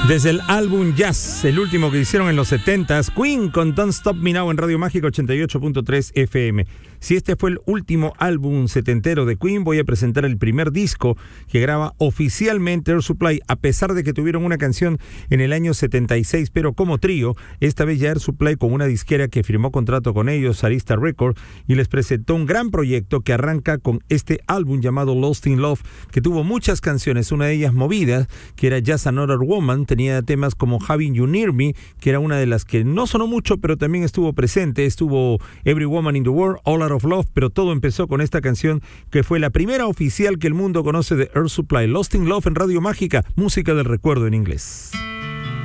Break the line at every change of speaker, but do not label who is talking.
Desde el álbum Jazz, el último que hicieron en los 70s, Queen con Don't Stop Me Now en Radio Mágica 88.3 FM. Si este fue el último álbum setentero de Queen, voy a presentar el primer disco que graba oficialmente Air Supply, a pesar de que tuvieron una canción en el año 76, pero como trío. Esta vez ya Air Supply con una disquera que firmó contrato con ellos, Arista Records, y les presentó un gran proyecto que arranca con este álbum llamado Lost in Love, que tuvo muchas canciones, una de ellas movida, que era Just Another Woman. Tenía temas como Having You Near Me, que era una de las que no sonó mucho, pero también estuvo presente. Estuvo Every Woman in the World, All Out of Love, pero todo empezó con esta canción que fue la primera oficial que el mundo conoce de Air Supply, Lost in Love en Radio Mágica, música del recuerdo en inglés.